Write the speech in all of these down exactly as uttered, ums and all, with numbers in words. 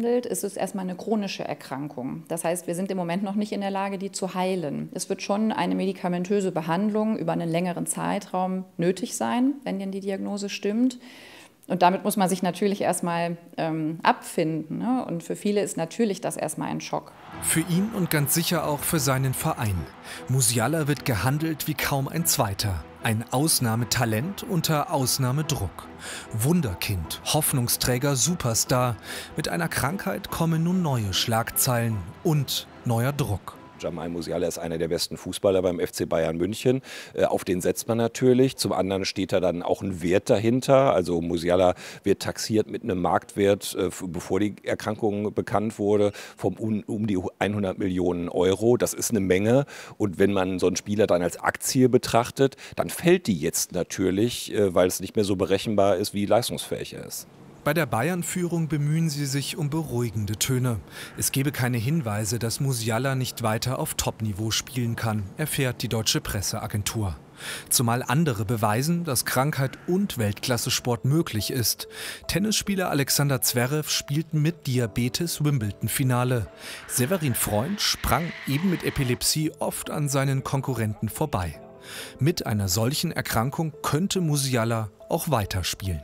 behandelt, ist es erstmal eine chronische Erkrankung. Das heißt, wir sind im Moment noch nicht in der Lage, die zu heilen. Es wird schon eine medikamentöse Behandlung über einen längeren Zeitraum nötig sein, wenn denn die Diagnose stimmt. Und damit muss man sich natürlich erstmal ähm, abfinden. Ne? Und für viele ist natürlich das erstmal ein Schock. Für ihn und ganz sicher auch für seinen Verein. Musiala wird gehandelt wie kaum ein zweiter. Ein Ausnahmetalent unter Ausnahmedruck. Wunderkind, Hoffnungsträger, Superstar. Mit einer Krankheit kommen nun neue Schlagzeilen und neuer Druck. Jamal Musiala ist einer der besten Fußballer beim F C Bayern München. Auf den setzt man natürlich. Zum anderen steht da dann auch ein Wert dahinter. Also Musiala wird taxiert mit einem Marktwert, bevor die Erkrankung bekannt wurde, von um die hundert Millionen Euro. Das ist eine Menge. Und wenn man so einen Spieler dann als Aktie betrachtet, dann fällt die jetzt natürlich, weil es nicht mehr so berechenbar ist, wie leistungsfähig er ist. Bei der Bayern-Führung bemühen sie sich um beruhigende Töne. Es gebe keine Hinweise, dass Musiala nicht weiter auf Top-Niveau spielen kann, erfährt die deutsche Presseagentur. Zumal andere beweisen, dass Krankheit und Weltklasse-Sport möglich ist. Tennisspieler Alexander Zverev spielt mit Diabetes Wimbledon-Finale. Severin Freund sprang eben mit Epilepsie oft an seinen Konkurrenten vorbei. Mit einer solchen Erkrankung könnte Musiala auch weiterspielen.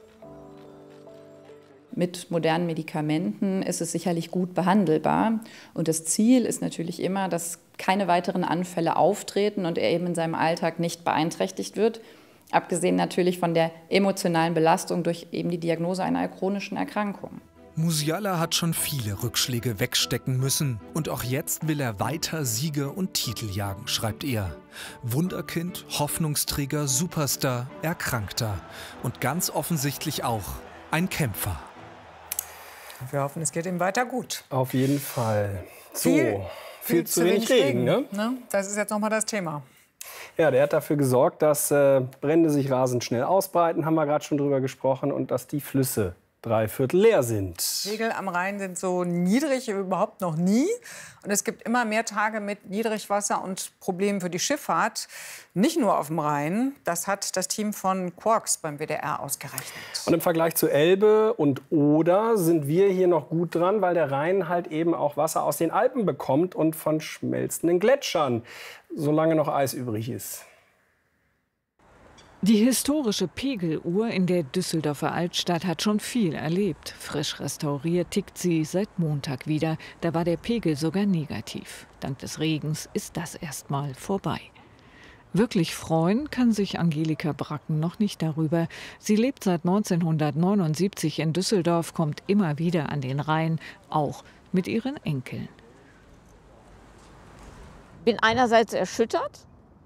Mit modernen Medikamenten ist es sicherlich gut behandelbar. Und das Ziel ist natürlich immer, dass keine weiteren Anfälle auftreten und er eben in seinem Alltag nicht beeinträchtigt wird. Abgesehen natürlich von der emotionalen Belastung durch eben die Diagnose einer chronischen Erkrankung. Musiala hat schon viele Rückschläge wegstecken müssen. Und auch jetzt will er weiter Siege und Titel jagen, schreibt er. Wunderkind, Hoffnungsträger, Superstar, Erkrankter. Und ganz offensichtlich auch ein Kämpfer. Wir hoffen, es geht ihm weiter gut. Auf jeden Fall. So, Viel, viel, viel zu wenig Regen, ne? ne? Das ist jetzt nochmal das Thema. Ja, der hat dafür gesorgt, dass äh, Brände sich rasend schnell ausbreiten, haben wir gerade schon drüber gesprochen, und dass die Flüsse drei Viertel leer sind. Pegel am Rhein sind so niedrig wie überhaupt noch nie. Und es gibt immer mehr Tage mit Niedrigwasser und Problemen für die Schifffahrt. Nicht nur auf dem Rhein. Das hat das Team von Quarks beim W D R ausgerechnet. Und im Vergleich zu Elbe und Oder sind wir hier noch gut dran, weil der Rhein halt eben auch Wasser aus den Alpen bekommt und von schmelzenden Gletschern, solange noch Eis übrig ist. Die historische Pegeluhr in der Düsseldorfer Altstadt hat schon viel erlebt. Frisch restauriert tickt sie seit Montag wieder. Da war der Pegel sogar negativ. Dank des Regens ist das erstmal vorbei. Wirklich freuen kann sich Angelika Bracken noch nicht darüber. Sie lebt seit neunzehnhundertneunundsiebzig in Düsseldorf, kommt immer wieder an den Rhein, auch mit ihren Enkeln. Ich bin einerseits erschüttert.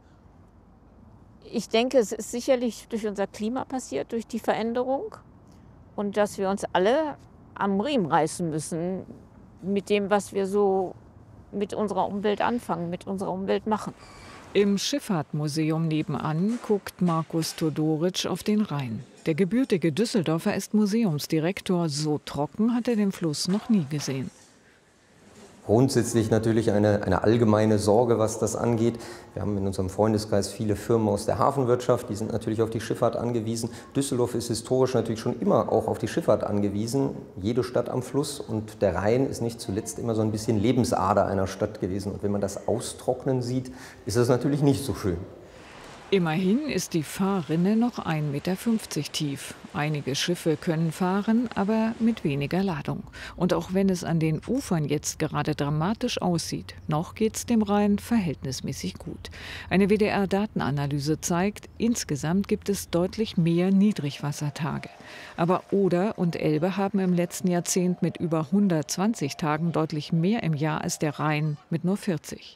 Ich denke, es ist sicherlich durch unser Klima passiert, durch die Veränderung. Und dass wir uns alle am Riemen reißen müssen mit dem, was wir so mit unserer Umwelt anfangen, mit unserer Umwelt machen. Im Schifffahrtmuseum nebenan guckt Markus Todoritsch auf den Rhein. Der gebürtige Düsseldorfer ist Museumsdirektor. So trocken hat er den Fluss noch nie gesehen. Grundsätzlich natürlich eine, eine allgemeine Sorge, was das angeht. Wir haben in unserem Freundeskreis viele Firmen aus der Hafenwirtschaft, die sind natürlich auf die Schifffahrt angewiesen. Düsseldorf ist historisch natürlich schon immer auch auf die Schifffahrt angewiesen. Jede Stadt am Fluss, und der Rhein ist nicht zuletzt immer so ein bisschen Lebensader einer Stadt gewesen. Und wenn man das austrocknen sieht, ist das natürlich nicht so schön. Immerhin ist die Fahrrinne noch ein Meter fünfzig tief. Einige Schiffe können fahren, aber mit weniger Ladung. Und auch wenn es an den Ufern jetzt gerade dramatisch aussieht, noch geht's dem Rhein verhältnismäßig gut. Eine W D R-Datenanalyse zeigt, insgesamt gibt es deutlich mehr Niedrigwassertage. Aber Oder und Elbe haben im letzten Jahrzehnt mit über hundertzwanzig Tagen deutlich mehr im Jahr als der Rhein mit nur vierzig.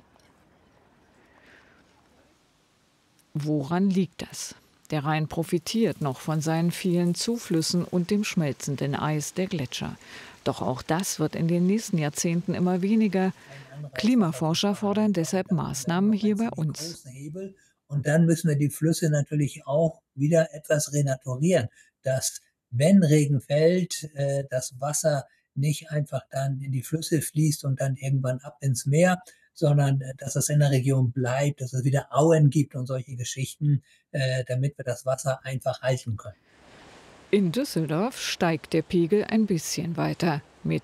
Woran liegt das? Der Rhein profitiert noch von seinen vielen Zuflüssen und dem schmelzenden Eis der Gletscher. Doch auch das wird in den nächsten Jahrzehnten immer weniger. Klimaforscher fordern deshalb Maßnahmen hier bei uns. Und dann müssen wir die Flüsse natürlich auch wieder etwas renaturieren, dass, wenn Regen fällt, das Wasser nicht einfach dann in die Flüsse fließt und dann irgendwann ab ins Meer, sondern dass es in der Region bleibt, dass es wieder Auen gibt und solche Geschichten, äh, damit wir das Wasser einfach halten können. In Düsseldorf steigt der Pegel ein bisschen weiter. Mit